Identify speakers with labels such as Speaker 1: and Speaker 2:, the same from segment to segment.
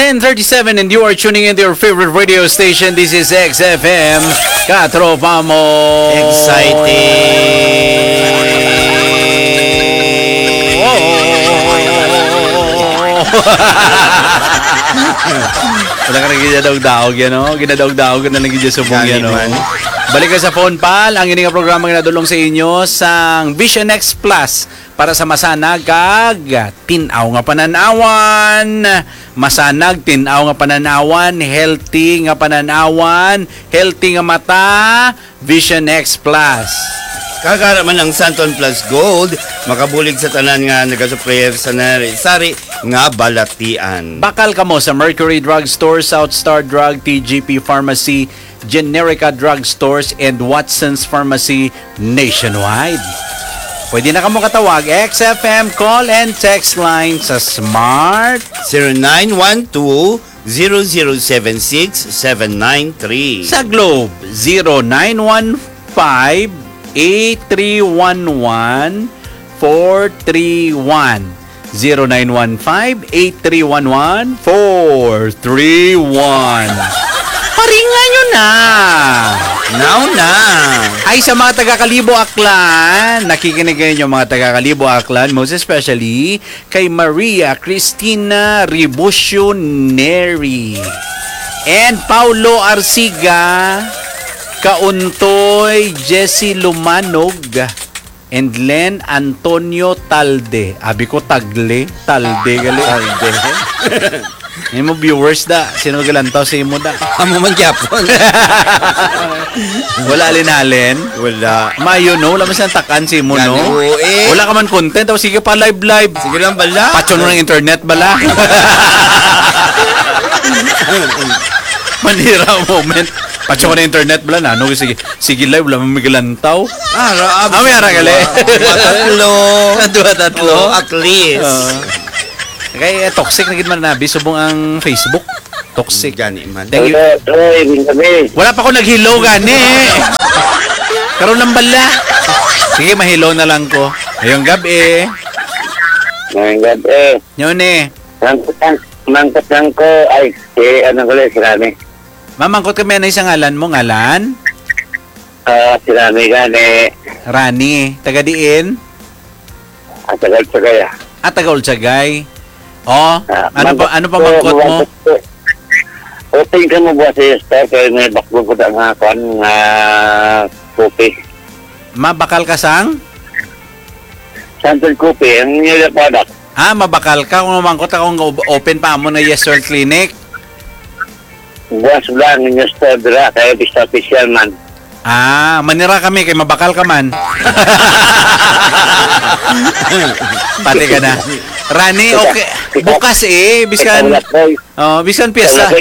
Speaker 1: 10:37 and you are tuning into your favorite radio station. This is XFM. Katropa mo.
Speaker 2: Exciting.
Speaker 1: Wala ka nang ginadaog-daog yan, no? Ginadaog-daog ka na lang ginasubong yan, no? Balik ka sa phone, pal. Ang ining programa nga nadulong sa inyo sang Vision X Plus para sa masanag kag tinaw nga pananawan. Masanag, tinaw nga pananawan, healthy nga pananawan, healthy nga mata, Vision X Plus.
Speaker 2: Kakara man ang Santon Plus Gold, makabulig sa tanan nga nagasuprayer sa sari nga balatian.
Speaker 1: Bakal ka mo sa Mercury Drugstore, South Star Drug, TGP Pharmacy, Generica Drugstores, and Watson's Pharmacy nationwide. Pwede na ka mo katawag, XFM call and text line sa Smart
Speaker 2: 0912-0076793.
Speaker 1: Sa Globe 0915-8311-431 0915-8311-431. Paringan nyo na!
Speaker 2: Now na!
Speaker 1: Ay, sa mga taga-Kalibo Aklan, nakikinig kayo yung mga taga-Kalibo Aklan, most especially kay Maria Cristina Ribucio Neri and Paulo Arsiga, Kauntoy Jesse Lumanog, and Len Antonio Talde. Abi ko Talde gali. Talde. May mo viewers da. Sino galantaw sa imo da?
Speaker 2: Amo man gyapon.
Speaker 1: Wala alin-alin.
Speaker 2: Wala.
Speaker 1: Mayo no, wala man siyang takan si mo no. Wala ka man content. O sige pa live.
Speaker 2: Sige lang bala.
Speaker 1: Patso no ng internet bala. Manira moment. Patso ko na internet bala na. No, sige live. Wala man migalantaw. May ara gali.
Speaker 2: Tatlo. At least.
Speaker 1: Kaya toxic na gid man nabi subong ang Facebook. Toxic
Speaker 2: gani man.
Speaker 1: Wala pa ko nag-hello gani. Karon lang bala. Sige, ma-hello na lang ko. Ngayong gabi. Yun eh.
Speaker 3: Mangkot lang ko. Ay, ano ko lang, sirami.
Speaker 1: Mamangkot kami na isang ngalan mo. Ngalan?
Speaker 3: Sirami gani.
Speaker 1: Rani. Taga diin?
Speaker 3: Tagal sa kaya.
Speaker 1: Taga Ulsagay. Oh, ano pa mangkot mo?
Speaker 3: Open ka mo ba sa star kaya may bakbo ko nga kuan nga kopi.
Speaker 1: Mabakal ka sang?
Speaker 3: Santon kopi, ang nila product.
Speaker 1: Mabakal ka kung mangkot akong open pa mo na Yes Sir Clinic.
Speaker 3: Buwas lang yung store dira kaya bista official man.
Speaker 1: Manira kami kay mabakal ka man. Pati ka na. Rani, okay. Bukas biskan. Biskan piyesta.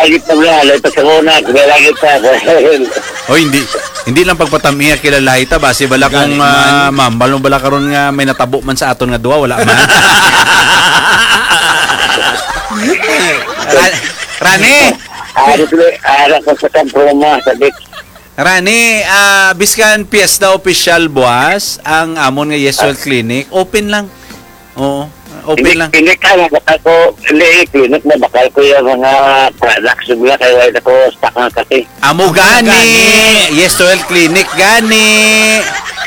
Speaker 1: Hindi lang pagpatamiya kilala ita base bala kung ma'am, balong bala karon nga may natabo man sa aton nga duwa, wala man. Rani.
Speaker 3: Ara ko sa kamproma sa dik.
Speaker 1: Rani, biskan piyesta official buwas ang amon nga Yes Well Clinic, open lang. Oo. Open lang.
Speaker 3: Clinic ka, bakal ko, clinic na bakal ko yung mga products nila kaya wala ko stock na kasi.
Speaker 1: Amo gani! Yes Well Clinic gani!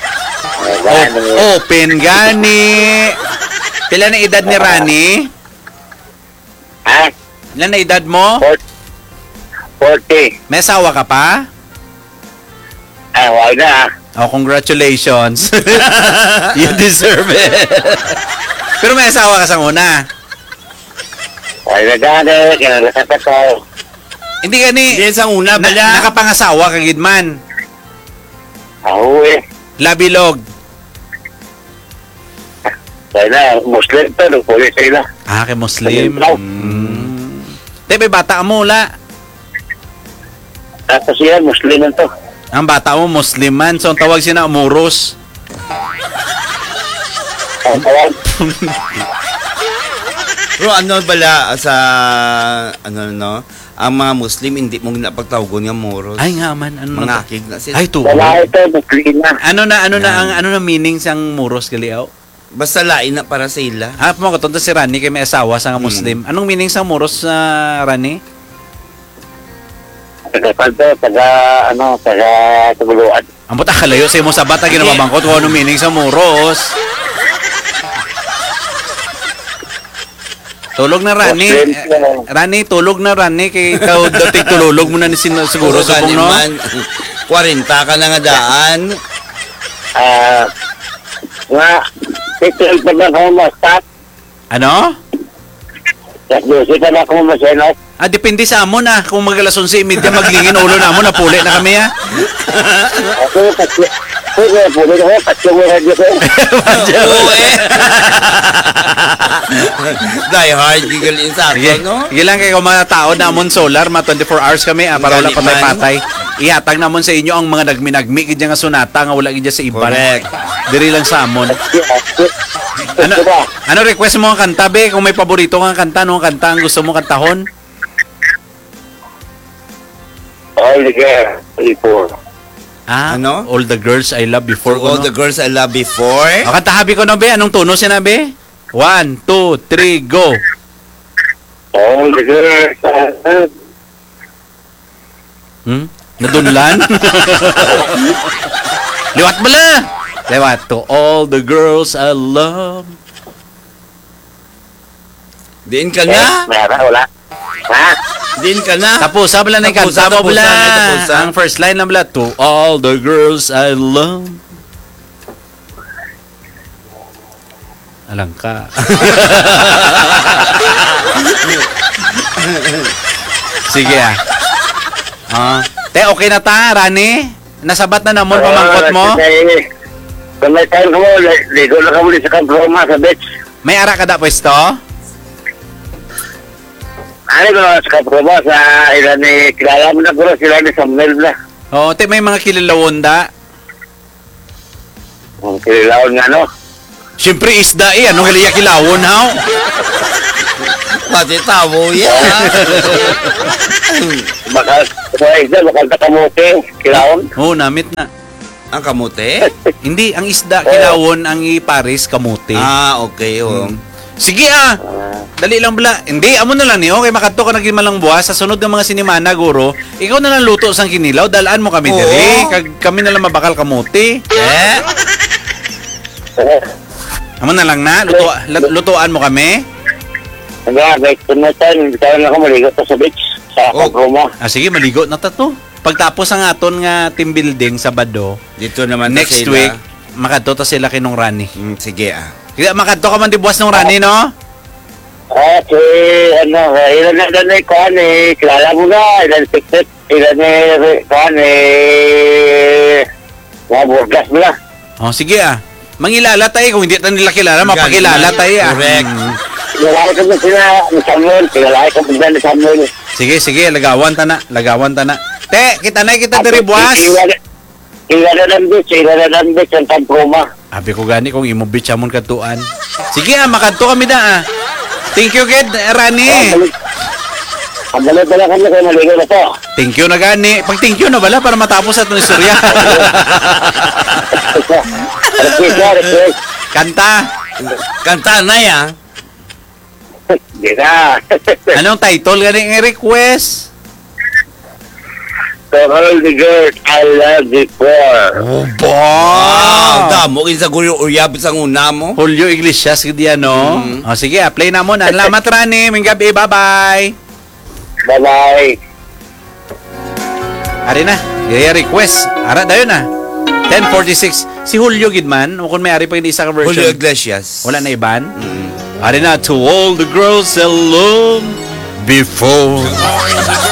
Speaker 1: Open gani! Pila na edad ni Rani? Ilan na edad mo?
Speaker 3: 40.
Speaker 1: May asawa ka pa?
Speaker 3: Wala na.
Speaker 1: Congratulations. You deserve it. Pero may asawa ka sa una.
Speaker 3: Wala gani, kinalasapat ko.
Speaker 1: Hindi gani.
Speaker 2: Hindi sa una, bala.
Speaker 1: Nakapangasawa ka gidman. Labilog.
Speaker 3: Kaya Muslim to, nung pulis sila.
Speaker 1: Kay Muslim. Tebe, bata mo la.
Speaker 3: Tapos yan, Muslim to.
Speaker 1: Ang bata mo, Musliman. So, ang tawag siya na Amuros.
Speaker 2: Pero ano bala sa ang mga Muslim hindi mo napagtawagon nga moros.
Speaker 1: Ay nga man, ano
Speaker 2: mga
Speaker 1: na
Speaker 2: akig na sila.
Speaker 1: Ay to.
Speaker 3: Wala ito, Muslim na.
Speaker 1: Ano na ang meaning sang Muros galiaw?
Speaker 2: Basta lain na para sa ila.
Speaker 1: Mo katonto si Rani kay may asawa sa nga Muslim. Anong meaning sa muros sa Rani?
Speaker 3: Taga-palto, taga-tuguluan.
Speaker 1: Ang buta kalayo sa imo sa bata ginababangkot kung anong meaning sa muros. Tulog na Rani. Rani, tulog na Rani kay ikaw dating tululog mo na ni siguro sa
Speaker 2: Kung
Speaker 1: no.
Speaker 2: 40 ka na nga daan.
Speaker 3: Nga, titil pa na ako ma-stop.
Speaker 1: Ano?
Speaker 3: Kasi pa na ako ma-senot.
Speaker 1: Depende sa amon kung mag-alas 11:30 maglingin ulo na mo napuli na kami
Speaker 3: Ako, pwede ko, patyo mo radyo ko.
Speaker 2: Die hard, gigalin sa
Speaker 1: Sige,
Speaker 2: ako, no?
Speaker 1: sige lang kayo mga tao na amon solar, 24 hours kami para wala
Speaker 2: Galit
Speaker 1: patay-patay. Ihatag namon sa inyo ang mga nagmi-nagmi gid nga sunata nga wala gid sa iban.
Speaker 2: Correct.
Speaker 1: Diri lang sa amon. Ano request mo ang kanta be? Kung may paborito kang kanta, no kanta ang gusto mo kantahon?
Speaker 3: All the girl, before.
Speaker 2: Ano?
Speaker 1: All the girls I love before
Speaker 2: For
Speaker 1: ko,
Speaker 2: all
Speaker 1: no?
Speaker 2: the girls I love before.
Speaker 1: O, kantahabi ko na be. Anong tono sinabi? 1, 2, 3, go.
Speaker 3: All the girls,
Speaker 1: Nadunlan? Liwat bala! Liwat. To all the girls I love.
Speaker 2: Diin ka na?
Speaker 3: Meron, wala. Ha?
Speaker 2: Diin ka na?
Speaker 1: Tapos, bala na yung
Speaker 2: Tapusan,
Speaker 1: kanta mo bala.
Speaker 2: tapusan, tapusan.
Speaker 1: Ang first line na bala. To all the girls I love. Alang ka. Sige te, okay na ta, Rani? Nasabat na namon pamangkot mo?
Speaker 3: Kung may time ko mo, ligo na ka muli sa Camproma sa beach.
Speaker 1: May ara ka da pwesto?
Speaker 3: Ano ko sa Camproma sa ilan ni, kilala mo na ko sila ni Samuel na.
Speaker 1: Oo, te, may mga kililawon da.
Speaker 3: Ang kililaon nga no.
Speaker 1: Siyempre isda anong hiliya kilawon haw?
Speaker 2: Pati tabo yan.
Speaker 3: Bakal, bakal katamuti, kilaon.
Speaker 1: Oo, namit na.
Speaker 2: Ang kamote?
Speaker 1: Hindi, ang isda kilawon, ang iparis kamuti.
Speaker 2: Okay,
Speaker 1: Sige dali lang bala. Hindi, amo na lang niyo, kay makadto ka naging malang buwas sa sunod ng mga sinimana, guro. Ikaw na lang luto sang kinilaw, dalaan mo kami
Speaker 2: Oo.
Speaker 1: diri. Kami na lang mabakal kamuti. Amo na lang na, lutuan mo kami.
Speaker 3: Hanggang, may tumutan, kaya na ako maligo pa sa beach, sa Camproma.
Speaker 1: Sige, maligo na ta to. Pagtapos ang aton nga team building Sabado,
Speaker 2: Dito naman
Speaker 1: next
Speaker 2: sila.
Speaker 1: week, makadto ta sila kinong Rani.
Speaker 2: Sige
Speaker 1: Kaya makadto ka man di buwas ng Rani, no?
Speaker 3: Si, ilan na doon eh, kuhan eh, kilala mo na, ilan tiktik, ilan eh, kuhan eh, mga burgas mo na.
Speaker 1: Sige mangilala tayo. Kung hindi tayo nila kilala, mapakilala tayo
Speaker 2: Correct.
Speaker 3: Kilala ko na sila ni Samuel, kilala ko na ni Samuel.
Speaker 1: Sige, lagawan ta na. Te, kita diri buwas.
Speaker 3: Kilala ng beach, ang Camproma.
Speaker 1: Abi ko gani kung imo bitch amon katuan. Sige makadto kami da Thank you kid, Rani.
Speaker 3: Ang balik pala kami kaya maligo na po.
Speaker 1: Thank you na gani. Pag thank you na bala para matapos atong istorya.
Speaker 3: Request.
Speaker 2: Kanta na ya.
Speaker 3: Di na.
Speaker 1: Anong title gani nga request?
Speaker 3: To all the girls I love before.
Speaker 2: Damo kinsa gulo uyab sa una mo.
Speaker 1: Julio Iglesias gid yan, no? Sige, play na mo na. Salamat Rani, may gabi, bye-bye.
Speaker 3: Bye-bye.
Speaker 1: Ari na, gaya request. Ara dayon na. 10:46. Si Julio Gidman, o kung may ari pa hindi isa ka version.
Speaker 2: Julio Iglesias.
Speaker 1: Wala na iban. Ari na, to all the girls alone before.